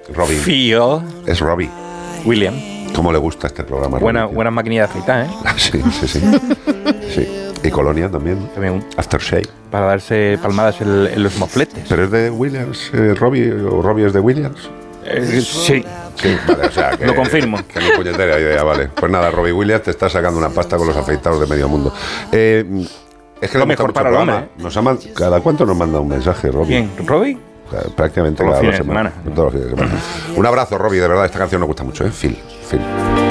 Robin. Phil. Es Robbie. William. ¿Cómo le gusta este programa? Buenas maquinillas de afeitar, ¿eh? Sí. Y Colonia también. También Aftershave. para darse palmadas en los mofletes. ¿Pero es de Williams, Robbie, o Robbie es de Williams? Sí. Sí, vale, o sea que... Lo confirmo. Que ni puñetera idea, vale. Pues nada, Robbie Williams te está sacando una pasta con los afeitados de medio mundo. Es que Lo le gusta mejor mucho para el el programa. hombre, ¿Cada cuánto nos manda un mensaje, Robbie? ¿Quién? ¿Robbie? Prácticamente Todos los cada 2 fines de semanas. semana. Todos los fines de semana. Un abrazo, Robbie, de verdad, esta canción nos gusta mucho, ¿eh? Phil.